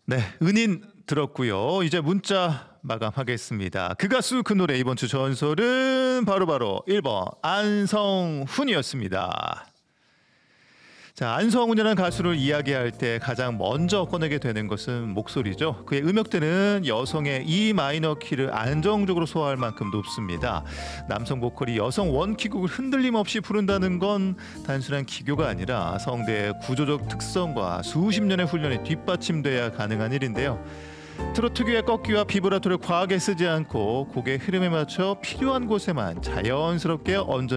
네, 은인 들었고요. 이제 문자 마감하겠습니다. 그 가수 그 노래 이번 주 전설은 바로 1번 안성훈이었습니다. 자, 안성훈이라는 가수를 이야기할 때 가장 먼저 꺼내게 되는 것은 목소리죠. 그의 음역대는 여성의 E 마이너 키를 안정적으로 소화할 만큼 높습니다. 남성 보컬이 여성 원키곡을 흔들림 없이 부른다는 건 단순한 기교가 아니라 성대의 구조적 특성과 수십 년의 훈련이 뒷받침돼야 가능한 일인데요. 트로트 특유의 꺾기와 비브라토를 과하게 쓰지 않고 곡의 흐름에 맞춰 필요한 곳에만 자연스럽게 얹어